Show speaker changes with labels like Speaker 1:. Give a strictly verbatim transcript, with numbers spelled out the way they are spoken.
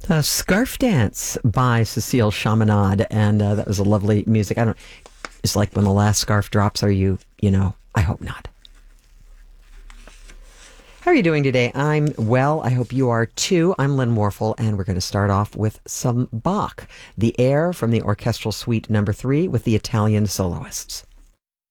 Speaker 1: Uh, Scarf Dance by Cecile Chaminade, and uh, that was a lovely music. I don't. It's like when the last scarf drops. Are you? You know. I hope not. How are you doing today? I'm well. I hope you are too. I'm Lynn Warfel, and we're going to start off with some Bach, the air from the Orchestral Suite Number Three with the Italian soloists.